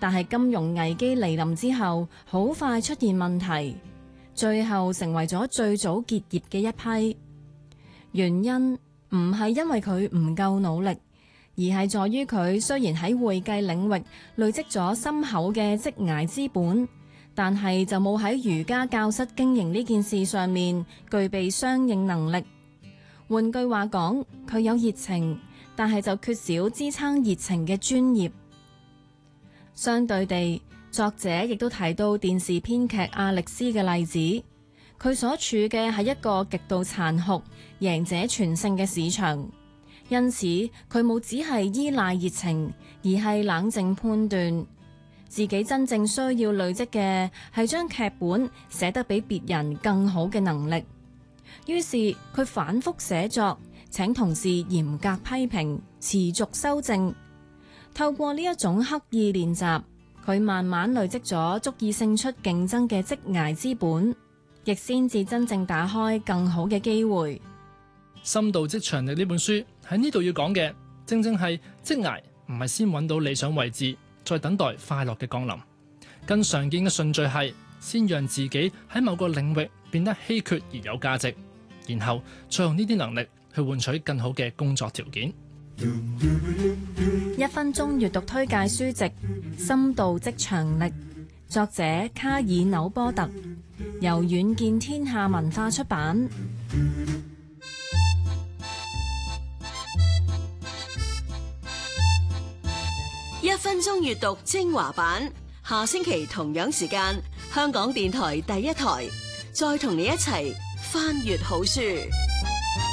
但係金融危機嚟臨之後，好快出現問題，最後成為咗最早結業嘅一批。原因唔係因為佢唔夠努力，而係在於佢雖然喺會計領域累積咗深厚嘅職涯資本，但係就冇喺瑜伽教室經營呢件事上面具備相應能力。換句話講，佢有熱情，但係就缺少支撐熱情嘅專業。相對地，作者亦都提到電視編劇阿力斯嘅例子，佢所處嘅係一個極度殘酷、贏者全勝嘅市場，因此佢冇只係依賴熱情，而係冷靜判斷自己真正需要累積嘅係將劇本寫得比別人更好嘅能力。於是佢反覆寫作，請同事嚴格批評，持續修正。透過呢一種刻意練習，佢慢慢累積咗足以勝出競爭嘅職涯資本，亦先至真正打開更好嘅機會。 深度職場力呢本書喺呢度要講嘅，正正係職涯唔係先揾到理想位置，再等待快樂嘅降臨。更常見嘅順序係先讓自己喺某個領域變得稀缺而有價值，然後再用呢啲能力去換取更好嘅工作條件。 1分鐘閱讀推介書籍《深度職場力》，作者卡爾紐波特，由遠見天下文化出版。 1分鐘閱讀精華版，下星期同樣時間，香港電台第一台，再同你一齊翻閱好書。